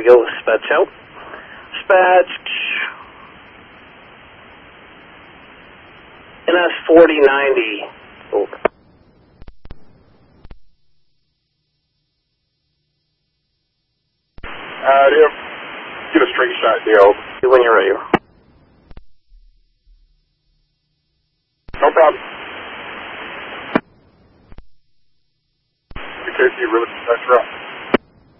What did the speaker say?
we go. Spats out. Spats. NS 4090. Over. Dale, get a straight shot, Dale. When you're ready. No problem. In case you really, that's right.